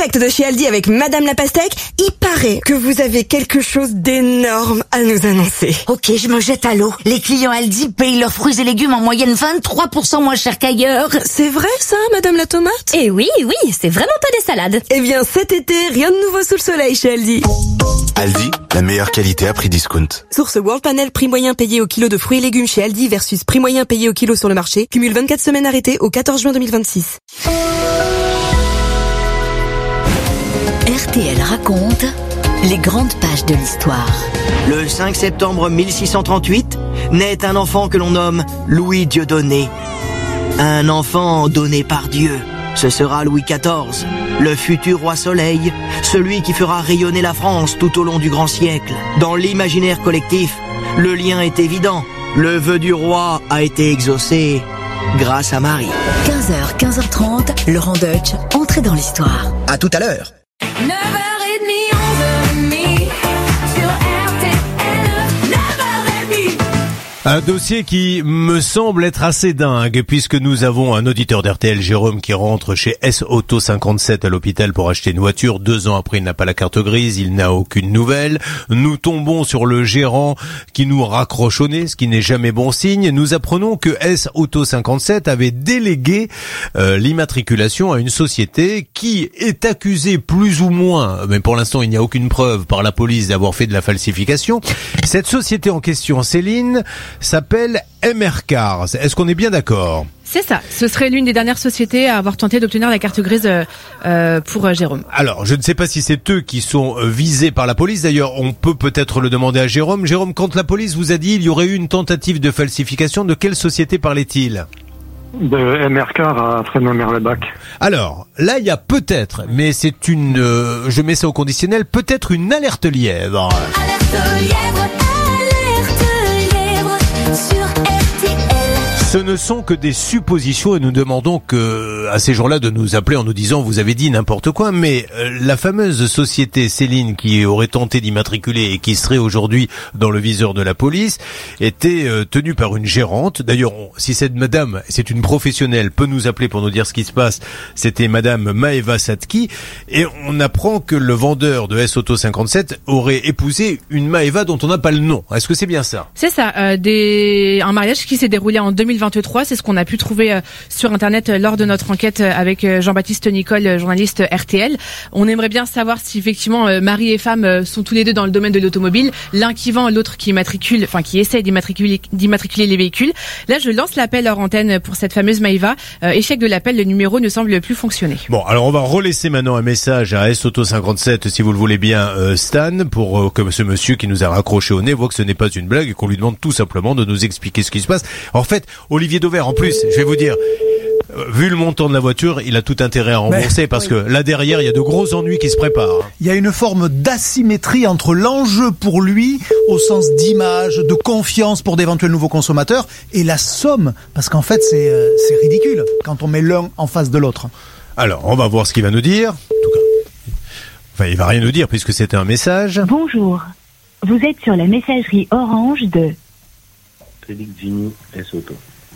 direct de chez Aldi avec Madame la Pastèque. Il paraît que vous avez quelque chose d'énorme à nous annoncer. Ok, je me jette à l'eau. Les clients Aldi payent leurs fruits et légumes en moyenne 23% moins cher qu'ailleurs. C'est vrai ça, Madame la Tomate? Eh oui, c'est vraiment pas des salades. Eh bien, cet été, rien de nouveau sous le soleil chez Aldi. Aldi, la meilleure qualité à prix discount. Source World Panel, prix moyen payé au kilo de fruits et légumes chez Aldi versus prix moyen payé au kilo sur le marché. Cumule 24 semaines arrêtées au 14 juin 2026. RTL raconte les grandes pages de l'histoire. Le 5 septembre 1638, naît un enfant que l'on nomme Louis Dieudonné. Un enfant donné par Dieu. Ce sera Louis XIV, le futur roi soleil, celui qui fera rayonner la France tout au long du grand siècle. Dans l'imaginaire collectif, le lien est évident. Le vœu du roi a été exaucé grâce à Marie. 15h, 15h30, Laurent Deutsch, entrée dans l'histoire. À tout à l'heure. 9h30, 11h30 sur RTL, 9h30. Un dossier qui me semble être assez dingue puisque nous avons un auditeur d'RTL, Jérôme, qui rentre chez S Auto 57 à l'hôpital pour acheter une voiture. 2 ans après, il n'a pas la carte grise, il n'a aucune nouvelle. Nous tombons sur le gérant qui nous raccroche au nez, ce qui n'est jamais bon signe. Nous apprenons que S Auto 57 avait délégué l'immatriculation à une société qui est accusée plus ou moins, mais pour l'instant il n'y a aucune preuve par la police d'avoir fait de la falsification. Cette société en question, Céline, s'appelle MR Cars. Est-ce qu'on est bien d'accord ? C'est ça. Ce serait l'une des dernières sociétés à avoir tenté d'obtenir la carte grise pour Jérôme. Alors, je ne sais pas si c'est eux qui sont visés par la police. D'ailleurs, on peut peut-être le demander à Jérôme. Jérôme, quand la police vous a dit il y aurait eu une tentative de falsification, de quelle société parlait-il ? De MR Car à Fresno-Merlebac. Alors, là, il y a peut-être, mais c'est une... je mets ça au conditionnel, peut-être une alerte lièvre. Alerte lièvre sur RTL. Ce ne sont que des suppositions et nous demandons à ces gens-là de nous appeler en nous disant vous avez dit n'importe quoi, mais la fameuse société Céline qui aurait tenté d'immatriculer et qui serait aujourd'hui dans le viseur de la police était tenue par une gérante. D'ailleurs, si cette madame, c'est une professionnelle, peut nous appeler pour nous dire ce qui se passe, c'était madame Maeva Satki, et on apprend que le vendeur de S Auto 57 aurait épousé une Maeva dont on n'a pas le nom. Est-ce que c'est bien ça ? C'est ça. Un mariage qui s'est déroulé en 2023, c'est ce qu'on a pu trouver sur internet lors de notre enquête avec Jean-Baptiste Nicole, journaliste RTL. On aimerait bien savoir si effectivement mari et femme sont tous les deux dans le domaine de l'automobile, l'un qui vend, l'autre qui essaie d'immatriculer les véhicules. Là, je lance l'appel hors antenne pour cette fameuse Maeva. Échec de l'appel, le numéro ne semble plus fonctionner. Bon, alors on va relaisser maintenant un message à S Auto 57 si vous le voulez bien, Stan, pour que ce monsieur qui nous a raccroché au nez voit que ce n'est pas une blague et qu'on lui demande tout simplement de nous expliquer ce qui se passe. En fait, Olivier Dauvert, en plus, je vais vous dire, vu le montant de la voiture, il a tout intérêt à rembourser parce que là derrière, il y a de gros ennuis qui se préparent. Il y a une forme d'asymétrie entre l'enjeu pour lui, au sens d'image, de confiance pour d'éventuels nouveaux consommateurs, et la somme, parce qu'en fait, c'est ridicule quand on met l'un en face de l'autre. Alors, on va voir ce qu'il va nous dire. En tout cas, enfin, il va rien nous dire puisque c'était un message. Bonjour, vous êtes sur la messagerie orange de Félix Gini, S Auto.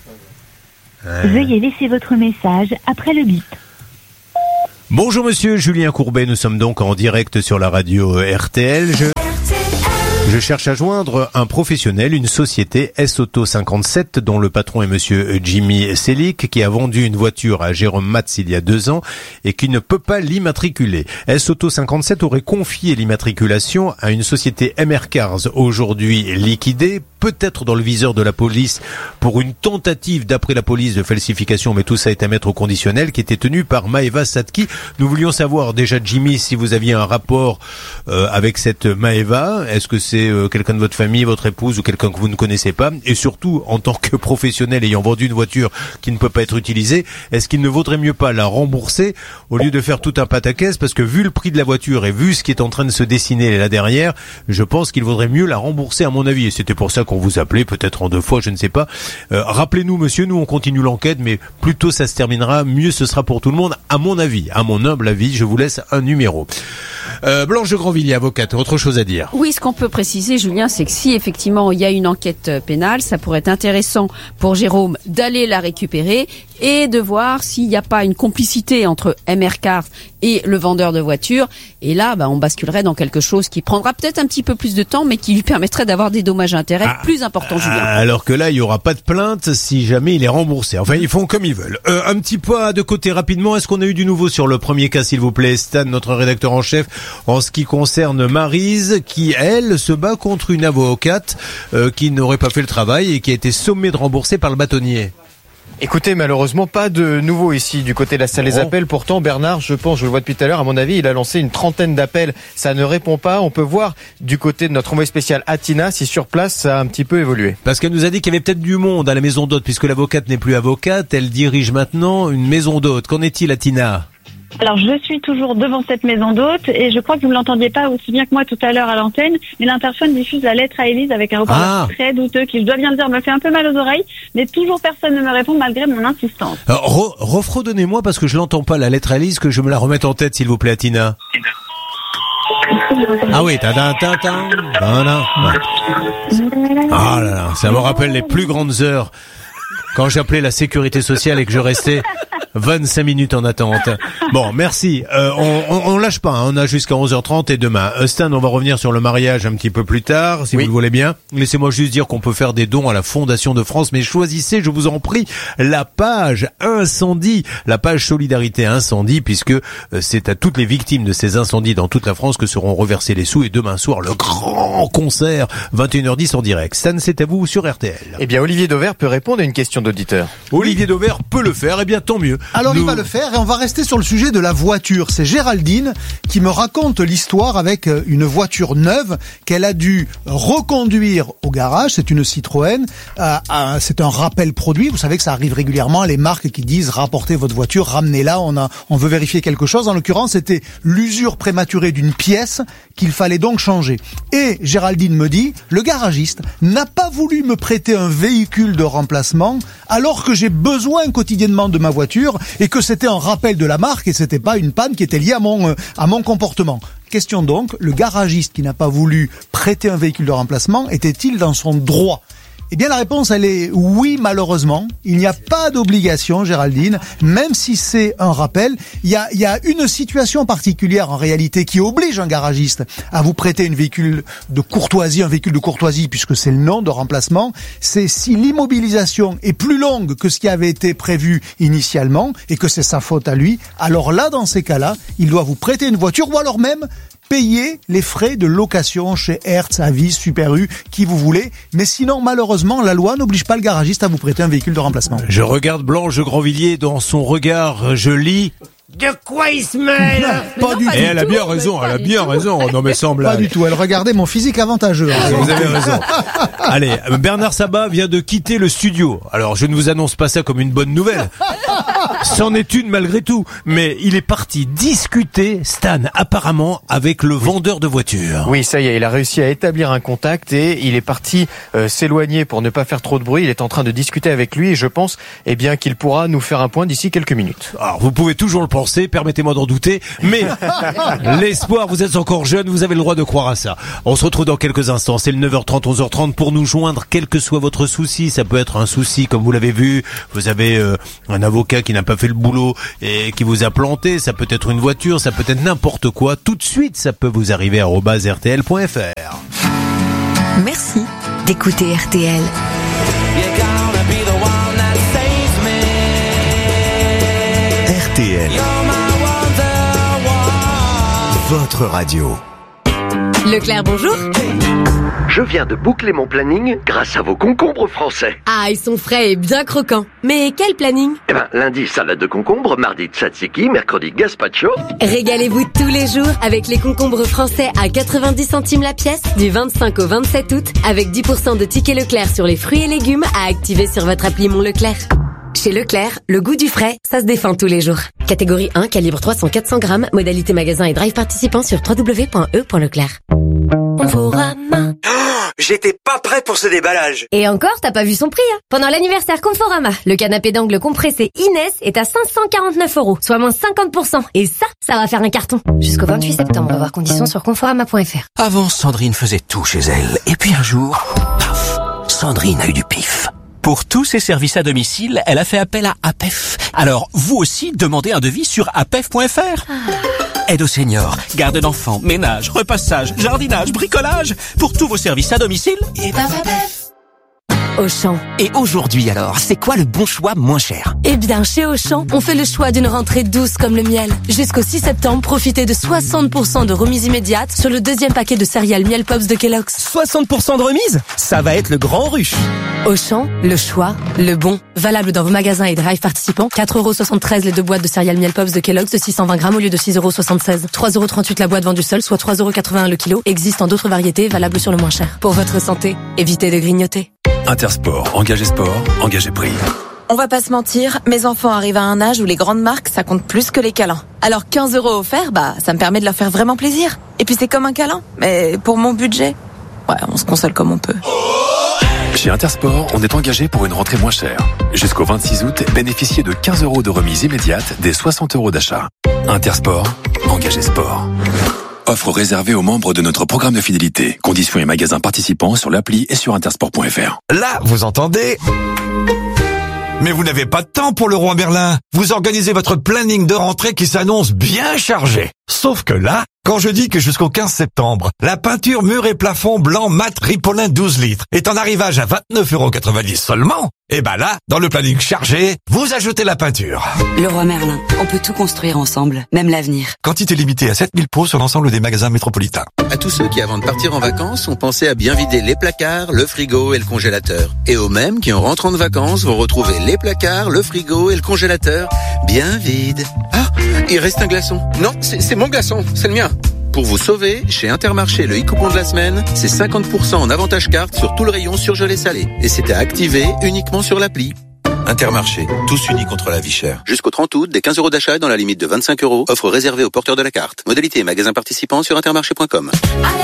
Veuillez laisser votre message après le bip. Bonjour monsieur, Julien Courbet, nous sommes donc en direct sur la radio RTL. Je cherche à joindre un professionnel, une société S Auto 57 dont le patron est monsieur Jimmy Selick qui a vendu une voiture à Jérôme Matz il y a 2 ans et qui ne peut pas l'immatriculer. S Auto 57 aurait confié l'immatriculation à une société MR Cars aujourd'hui liquidée, peut-être dans le viseur de la police pour une tentative d'après la police de falsification, mais tout ça est à mettre au conditionnel, qui était tenu par Maeva Satki. Nous voulions savoir déjà, Jimmy, si vous aviez un rapport avec cette Maeva. Est-ce que c'est quelqu'un de votre famille, votre épouse ou quelqu'un que vous ne connaissez pas? Et surtout, en tant que professionnel ayant vendu une voiture qui ne peut pas être utilisée, est-ce qu'il ne vaudrait mieux pas la rembourser au lieu de faire tout un pataquès? Parce que vu le prix de la voiture et vu ce qui est en train de se dessiner là derrière, je pense qu'il vaudrait mieux la rembourser à mon avis. Et c'était pour ça qu'on vous appelait, peut-être en 2 fois, je ne sais pas. Rappelez-nous, monsieur, nous on continue l'enquête, mais plus tôt ça se terminera, mieux ce sera pour tout le monde, à mon avis, à mon humble avis. Je vous laisse un numéro. Blanche de Grandvilliers, avocate, autre chose à dire? Oui, ce qu'on peut préciser, Julien, c'est que si effectivement il y a une enquête pénale, ça pourrait être intéressant pour Jérôme d'aller la récupérer et de voir s'il n'y a pas une complicité entre MR Cars et le vendeur de voitures. Et là, on basculerait dans quelque chose qui prendra peut-être un petit peu plus de temps, mais qui lui permettrait d'avoir des dommages et intérêts plus importants, Julien. Alors que là, il n'y aura pas de plainte si jamais il est remboursé. Enfin, ils font comme ils veulent. Un petit pas de côté rapidement. Est-ce qu'on a eu du nouveau sur le premier cas, s'il vous plaît, Stan, notre rédacteur en chef, en ce qui concerne Maryse, qui, elle, se bat contre une avocate qui n'aurait pas fait le travail et qui a été sommée de rembourser par le bâtonnier? Écoutez, malheureusement, pas de nouveau ici du côté de la salle des appels. Pourtant, Bernard, je le vois depuis tout à l'heure, à mon avis, il a lancé une trentaine d'appels. Ça ne répond pas. On peut voir du côté de notre envoyé spécial Atina si sur place ça a un petit peu évolué. Parce qu'elle nous a dit qu'il y avait peut-être du monde à la maison d'hôte, puisque l'avocate n'est plus avocate. Elle dirige maintenant une maison d'hôte. Qu'en est-il, Atina? Alors, je suis toujours devant cette maison d'hôte et je crois que vous ne l'entendiez pas aussi bien que moi tout à l'heure à l'antenne, mais l'interphone diffuse la lettre à Élise avec un haut-parleur très douteux qui, je dois bien le dire, me fait un peu mal aux oreilles, mais toujours personne ne me répond malgré mon insistance. Refredonnez-moi parce que je l'entends pas, la lettre à Élise, que je me la remette en tête, s'il vous plaît, Atina. Ah oui, voilà. Ah là là, ça me rappelle les plus grandes heures quand j'appelais la sécurité sociale et que je restais 25 minutes en attente. Bon, merci. On lâche pas, hein. On a jusqu'à 11h30 et demain. Stan, on va revenir sur le mariage un petit peu plus tard, si vous le voulez bien. Laissez-moi juste dire qu'on peut faire des dons à la Fondation de France, mais choisissez, je vous en prie, la page incendie, la page solidarité incendie, puisque c'est à toutes les victimes de ces incendies dans toute la France que seront reversés les sous, et demain soir, le grand concert, 21h10 en direct. Stan, c'est à vous sur RTL. Eh bien, Olivier Dauvert peut répondre à une question d'auditeur. Olivier Dauvert peut le faire, eh bien, tant mieux. Alors il va le faire et on va rester sur le sujet de la voiture. C'est Géraldine qui me raconte l'histoire avec une voiture neuve qu'elle a dû reconduire au garage. C'est une Citroën. C'est un rappel produit. Vous savez que ça arrive régulièrement, les marques qui disent rapportez votre voiture, ramenez-la, on veut vérifier quelque chose. En l'occurrence, c'était l'usure prématurée d'une pièce qu'il fallait donc changer. Et Géraldine me dit, le garagiste n'a pas voulu me prêter un véhicule de remplacement alors que j'ai besoin quotidiennement de ma voiture et que c'était un rappel de la marque et c'était pas une panne qui était liée à mon comportement. Question donc, le garagiste qui n'a pas voulu prêter un véhicule de remplacement était-il dans son droit ? Eh bien, la réponse, elle est oui, malheureusement. Il n'y a pas d'obligation, Géraldine, même si c'est un rappel. Il y a une situation particulière, en réalité, qui oblige un garagiste à vous prêter un véhicule de courtoisie, puisque c'est le nom de remplacement. C'est si l'immobilisation est plus longue que ce qui avait été prévu initialement et que c'est sa faute à lui. Alors là, dans ces cas-là, il doit vous prêter une voiture ou alors même payer les frais de location chez Hertz, Avis, Super U, qui vous voulez. Mais sinon, malheureusement, la loi n'oblige pas le garagiste à vous prêter un véhicule de remplacement. Je regarde Blanche de Grandvilliers, dans son regard, je lis... De quoi il se mêle? Pas du tout. Et elle a bien raison, Non mais semble. Pas du tout, elle regardait mon physique avantageux. Vous avez raison. Allez, Bernard Sabat vient de quitter le studio. Alors je ne vous annonce pas ça comme une bonne nouvelle. C'en est une malgré tout. Mais il est parti discuter, Stan, apparemment, avec le vendeur de voitures. Oui, ça y est, il a réussi à établir un contact et il est parti s'éloigner pour ne pas faire trop de bruit. Il est en train de discuter avec lui et je pense qu'il pourra nous faire un point d'ici quelques minutes. Alors vous pouvez toujours le penser, permettez-moi d'en douter, mais l'espoir, vous êtes encore jeune, vous avez le droit de croire à ça. On se retrouve dans quelques instants, c'est le 9h30, 11h30 pour nous joindre, quel que soit votre souci. Ça peut être un souci, comme vous l'avez vu, vous avez un avocat qui n'a pas fait le boulot et qui vous a planté, ça peut être une voiture, ça peut être n'importe quoi. Tout de suite, ça peut vous arriver à @rtl.fr. Merci d'écouter RTL. RTL, votre radio. Leclerc, bonjour. Je viens de boucler mon planning grâce à vos concombres français. Ah, ils sont frais et bien croquants. Mais quel planning? Lundi, salade de concombre, mardi, tzatziki, mercredi, gazpacho. Régalez-vous tous les jours avec les concombres français à 90 centimes la pièce du 25 au 27 août avec 10% de tickets Leclerc sur les fruits et légumes à activer sur votre appli Mon Leclerc. Chez Leclerc, le goût du frais, ça se défend tous les jours. Catégorie 1, calibre 300-400 grammes, modalité magasin et drive participant sur www.e.leclerc. Conforama. J'étais pas prêt pour ce déballage. Et encore, t'as pas vu son prix, hein. Pendant l'anniversaire Conforama, le canapé d'angle compressé Inès est à 549 €, soit moins 50%. Et ça va faire un carton. Jusqu'au 28 septembre, on va voir conditions sur conforama.fr. Avant, Sandrine faisait tout chez elle. Et puis un jour, paf, Sandrine a eu du pif. Pour tous ses services à domicile, elle a fait appel à APEF. Alors, vous aussi, demandez un devis sur apef.fr. Aide aux seniors, garde d'enfants, ménage, repassage, jardinage, bricolage. Pour tous vos services à domicile, et ben APEF. Auchan. Et aujourd'hui alors, c'est quoi le bon choix moins cher? Eh bien, chez Auchan, on fait le choix d'une rentrée douce comme le miel. Jusqu'au 6 septembre, profitez de 60% de remise immédiate sur le deuxième paquet de céréales Miel Pops de Kellogg's. 60% de remise? Ça va être le grand rush. Auchan, le choix, le bon. Valable dans vos magasins et drive participants. 4,73 € les 2 boîtes de céréales Miel Pops de Kellogg's de 620 grammes au lieu de 6,76 €. 3,38 € la boîte vendue seule, soit 3,81 € le kilo. Existe en d'autres variétés, valables sur le moins cher. Pour votre santé, évitez de grignoter. Intersport, engagé sport, engagé prix. On va pas se mentir, mes enfants arrivent à un âge où les grandes marques, ça compte plus que les câlins. Alors 15 € offerts, ça me permet de leur faire vraiment plaisir. Et puis c'est comme un câlin, mais pour mon budget, ouais, on se console comme on peut. Chez Intersport, on est engagé pour une rentrée moins chère. Jusqu'au 26 août, bénéficiez de 15 € de remise immédiate des 60 € d'achat. Intersport, engagé sport. Offre réservée aux membres de notre programme de fidélité. Conditions et magasins participants sur l'appli et sur intersport.fr. Là, vous entendez ? Mais vous n'avez pas de temps pour le Roi Merlin. Vous organisez votre planning de rentrée qui s'annonce bien chargé. Sauf que là, quand je dis que jusqu'au 15 septembre, la peinture mur et plafond blanc mat Ripolin 12 litres est en arrivage à 29,90 € seulement, et là, dans le planning chargé, vous ajoutez la peinture. Le Roi Merlin, on peut tout construire ensemble, même l'avenir. Quantité limitée à 7000 pots sur l'ensemble des magasins métropolitains. À tous ceux qui, avant de partir en vacances, ont pensé à bien vider les placards, le frigo et le congélateur. Et aux mêmes qui, en rentrant de vacances, vont retrouver les placards, le frigo et le congélateur bien vides. Ah, il reste un glaçon. Non, c'est mon glaçon, c'est le mien. Pour vous sauver, chez Intermarché, le e-coupon de la semaine, c'est 50% en avantage carte sur tout le rayon surgelé salé. Et c'est à activer uniquement sur l'appli. Intermarché, tous unis contre la vie chère. Jusqu'au 30 août, des 15 € d'achat dans la limite de 25 €. Offre réservée aux porteurs de la carte. Modalité et magasins participants sur intermarché.com.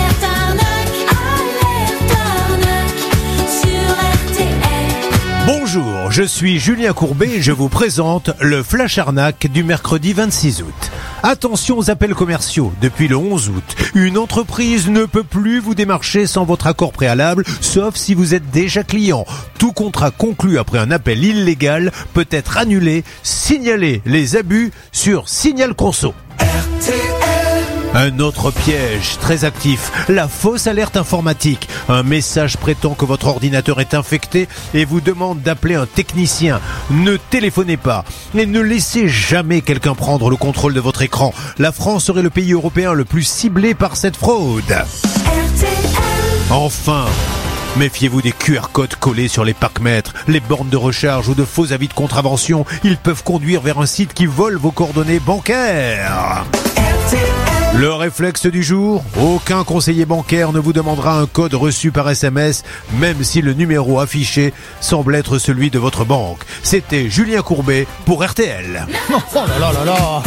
Bonjour, je suis Julien Courbet et je vous présente le Flash Arnaque du mercredi 26 août. Attention aux appels commerciaux. Depuis le 11 août, une entreprise ne peut plus vous démarcher sans votre accord préalable, sauf si vous êtes déjà client. Tout contrat conclu après un appel illégal peut être annulé. Signalez les abus sur Signal Conso. Un autre piège très actif, la fausse alerte informatique. Un message prétend que votre ordinateur est infecté et vous demande d'appeler un technicien. Ne téléphonez pas et ne laissez jamais quelqu'un prendre le contrôle de votre écran. La France serait le pays européen le plus ciblé par cette fraude. Enfin, méfiez-vous des QR codes collés sur les parcs-mètres, les bornes de recharge ou de faux avis de contravention. Ils peuvent conduire vers un site qui vole vos coordonnées bancaires. Le réflexe du jour, aucun conseiller bancaire ne vous demandera un code reçu par SMS, même si le numéro affiché semble être celui de votre banque. C'était Julien Courbet pour RTL. Oh là là là là.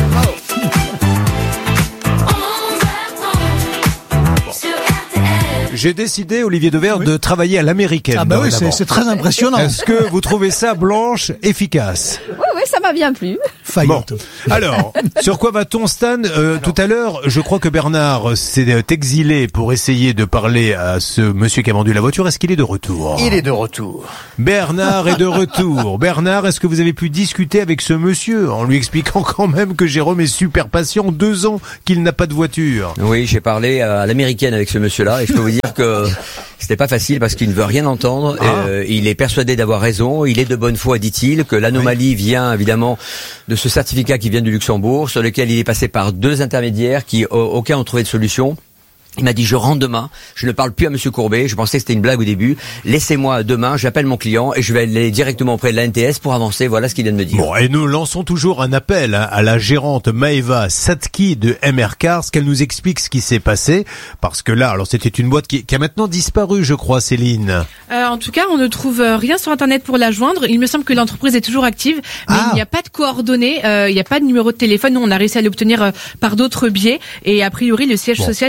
J'ai décidé, Olivier Devers, de travailler à l'américaine. Ah bah oui, c'est très impressionnant. Est-ce que vous trouvez ça, Blanche, efficace? Oui, ça m'a bien plu. Bon. Alors, sur quoi va-t-on, Stan? Tout à l'heure, je crois que Bernard s'est exilé pour essayer de parler à ce monsieur qui a vendu la voiture. Est-ce qu'il est de retour? Il est de retour. Bernard est de retour. Bernard, est-ce que vous avez pu discuter avec ce monsieur en lui expliquant quand même que Jérôme est super patient, 2 ans qu'il n'a pas de voiture? Oui, j'ai parlé à l'américaine avec ce monsieur-là et je peux vous dire que c'était pas facile parce qu'il ne veut rien entendre. Il est persuadé d'avoir raison. Il est de bonne foi, dit-il, que l'anomalie vient évidemment de ce certificat qui vient du Luxembourg, sur lequel il est passé par 2 intermédiaires qui aucun ont trouvé de solution. Il m'a dit, je rentre demain, je ne parle plus à Monsieur Courbet, je pensais que c'était une blague au début, laissez-moi demain, j'appelle mon client et je vais aller directement auprès de la NTS pour avancer, voilà ce qu'il vient de me dire. Bon, et nous lançons toujours un appel à la gérante Maëva Satki de MR Cars, qu'elle nous explique ce qui s'est passé, parce que là, alors c'était une boîte qui a maintenant disparu, je crois, Céline. En tout cas, on ne trouve rien sur Internet pour la joindre, il me semble que l'entreprise est toujours active, mais il n'y a pas de coordonnées, il n'y a pas de numéro de téléphone, nous on a réussi à l'obtenir par d'autres biais, et a priori le siège social correspondrait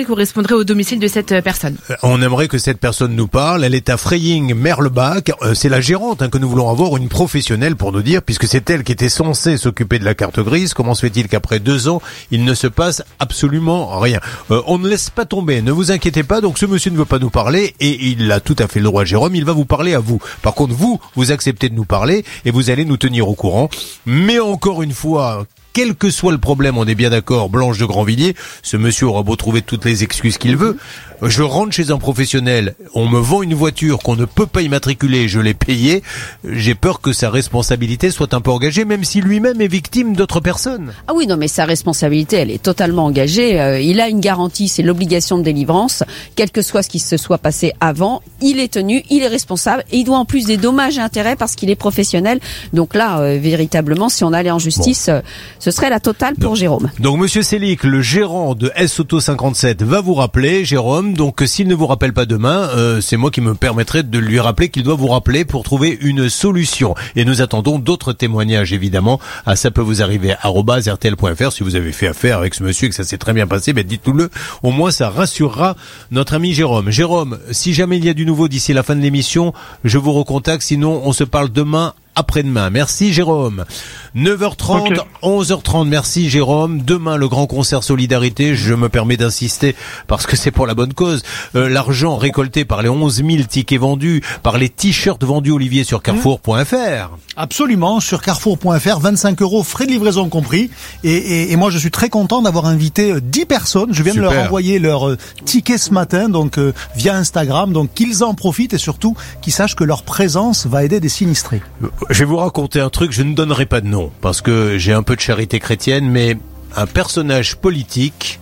rendrai au domicile de cette personne. On aimerait que cette personne nous parle. Elle est à Freying-Merlebach. C'est la gérante que nous voulons avoir, une professionnelle pour nous dire, puisque c'est elle qui était censée s'occuper de la carte grise. Comment se fait-il qu'après 2 ans, il ne se passe absolument rien? On ne laisse pas tomber, ne vous inquiétez pas. Donc ce monsieur ne veut pas nous parler et il a tout à fait le droit, Jérôme. Il va vous parler à vous. Par contre, vous acceptez de nous parler et vous allez nous tenir au courant. Mais encore une fois, quel que soit le problème, on est bien d'accord, Blanche de Grandvilliers, ce monsieur aura beau trouver toutes les excuses qu'il veut. Je rentre chez un professionnel, on me vend une voiture qu'on ne peut pas immatriculer, je l'ai payée. J'ai peur que sa responsabilité soit un peu engagée, même si lui-même est victime d'autres personnes. Ah oui, non, mais sa responsabilité, elle est totalement engagée. Il a une garantie, c'est l'obligation de délivrance. Quel que soit ce qui se soit passé avant, il est tenu, il est responsable et il doit en plus des dommages et intérêts parce qu'il est professionnel. Donc là, véritablement, si on allait en justice, ce serait la totale pour Jérôme. Donc monsieur Selic, le gérant de S-Auto 57, va vous rappeler, Jérôme. Donc s'il ne vous rappelle pas demain, c'est moi qui me permettrai de lui rappeler qu'il doit vous rappeler pour trouver une solution. Et nous attendons d'autres témoignages, évidemment. Ça peut vous arriver @rtl.fr. Si vous avez fait affaire avec ce monsieur et que ça s'est très bien passé, dites-nous-le. Au moins, ça rassurera notre ami Jérôme. Jérôme, si jamais il y a du nouveau d'ici la fin de l'émission, je vous recontacte. Sinon, on se parle demain après-demain. Merci Jérôme. 9h30, okay. 11h30. Merci Jérôme. Demain, le grand concert Solidarité. Je me permets d'insister parce que c'est pour la bonne cause. L'argent récolté par les 11 000 tickets vendus, par les t-shirts vendus, Olivier, sur carrefour.fr. Absolument, sur carrefour.fr, 25 €, frais de livraison compris. Et moi, je suis très content d'avoir invité 10 personnes. Je viens de leur envoyer leur ticket ce matin, donc via Instagram. Donc qu'ils en profitent et surtout qu'ils sachent que leur présence va aider des sinistrés. Je vais vous raconter un truc, je ne donnerai pas de nom, parce que j'ai un peu de charité chrétienne, mais un personnage politique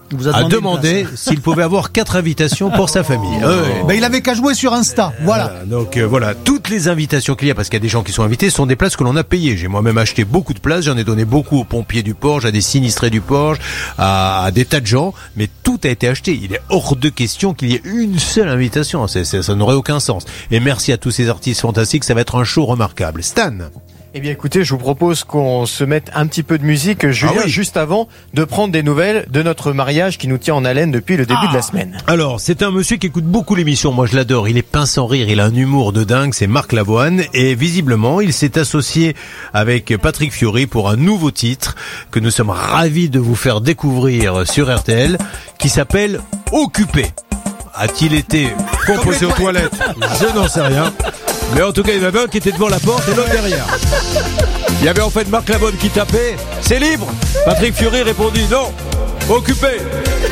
a demandé s'il pouvait avoir 4 invitations pour sa famille. Il avait qu'à jouer sur Insta, voilà. Donc voilà, toutes les invitations qu'il y a, parce qu'il y a des gens qui sont invités, sont des places que l'on a payées. J'ai moi-même acheté beaucoup de places, j'en ai donné beaucoup aux pompiers du Porge, à des sinistrés du Porge, à des tas de gens, mais tout a été acheté. Il est hors de question qu'il y ait une seule invitation, ça n'aurait aucun sens. Et merci à tous ces artistes fantastiques, ça va être un show remarquable. Stan. Eh bien écoutez, je vous propose qu'on se mette un petit peu de musique, Julien, juste avant de prendre des nouvelles de notre mariage qui nous tient en haleine depuis le début de la semaine. Alors, c'est un monsieur qui écoute beaucoup l'émission, moi je l'adore, il est pince sans rire, il a un humour de dingue, c'est Marc Lavoine, et visiblement il s'est associé avec Patrick Fiori pour un nouveau titre que nous sommes ravis de vous faire découvrir sur RTL, qui s'appelle Occupé. A-t-il été composé aux toilettes? Je n'en sais rien. Mais en tout cas, il y en avait un qui était devant la porte et l'autre derrière. Il y avait en fait Marc Lavoine qui tapait. C'est libre. Patrick Fiori répondit non. Occupé.